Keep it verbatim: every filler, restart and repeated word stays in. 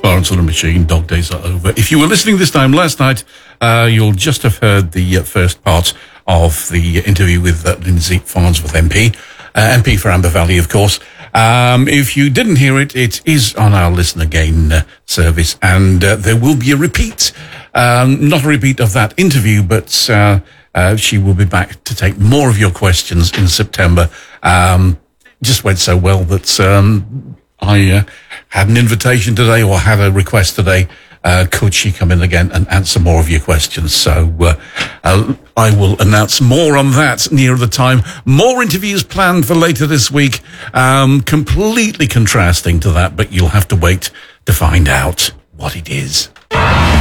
Florence and the Machine, Dog Days Are Over. If you were listening this time last night, uh, you'll just have heard the uh, first part of the interview with uh, Lindsay Farnsworth M P, uh, M P for Amber Valley, of course. Um, if you didn't hear it, it is on our Listen Again uh, service, and uh, there will be a repeat. Um, not a repeat of that interview, but uh, uh, she will be back to take more of your questions in September. Um, just went so well that um, I uh, had an invitation today, or had a request today. Uh, could she come in again and answer more of your questions? So uh, uh, I will announce more on that near the time. More interviews planned for later this week, um, completely contrasting to that, but you'll have to wait to find out what it is.